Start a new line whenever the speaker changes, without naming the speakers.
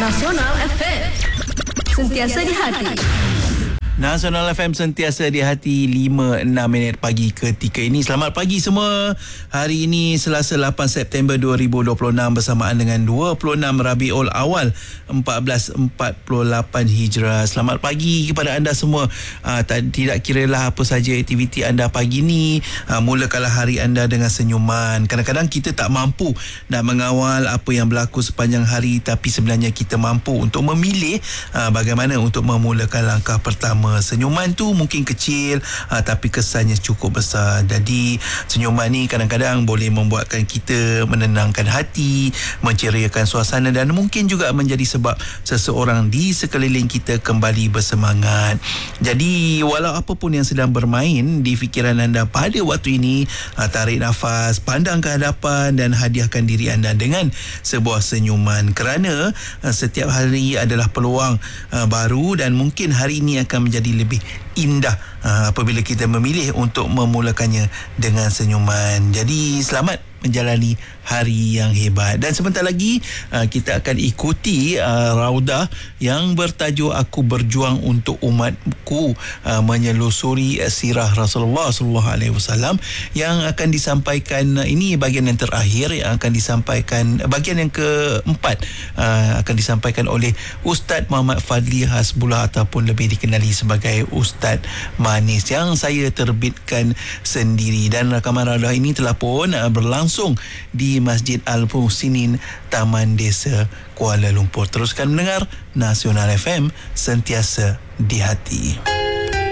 Nasional FM. Sentiasa di hati.
Nasional FM sentiasa di hati. 5-6 minit pagi ketika ini. Selamat pagi semua. Hari ini Selasa 8 September 2026 bersamaan dengan 26 Rabiul Awal 1448 Hijrah. Selamat pagi kepada anda semua. Tidak kiralah apa saja aktiviti anda pagi ni, mulakanlah hari anda dengan senyuman. Kadang-kadang kita tak mampu nak mengawal apa yang berlaku sepanjang hari, tapi sebenarnya kita mampu untuk memilih bagaimana untuk memulakan langkah pertama. Senyuman tu mungkin kecil, tapi kesannya cukup besar. Jadi senyuman ni kadang-kadang boleh membuatkan kita menenangkan hati, menceriakan suasana, dan mungkin juga menjadi sebab seseorang di sekeliling kita kembali bersemangat. Jadi walau apapun yang sedang bermain di fikiran anda pada waktu ini, tarik nafas, pandang ke hadapan dan hadiahkan diri anda dengan sebuah senyuman, kerana setiap hari adalah peluang baru, dan mungkin hari ini akan menjadi lebih indah apabila kita memilih untuk memulakannya dengan senyuman. Jadi selamat menjalani hari yang hebat. Dan sebentar lagi kita akan ikuti raudah yang bertajuk Aku Berjuang Untuk Umatku, menyelusuri sirah Rasulullah SAW, yang akan disampaikan, ini bahagian yang terakhir yang akan disampaikan, bahagian yang keempat, akan disampaikan oleh Ustaz Muhammad Fadli Hasbullah, ataupun lebih dikenali sebagai Ustaz Manis, yang saya terbitkan sendiri. Dan rakaman raudah ini telah pun berlangsung di Masjid Al-Muhsinin, Taman Desa, Kuala Lumpur. Teruskan mendengar Nasional FM, sentiasa di hati.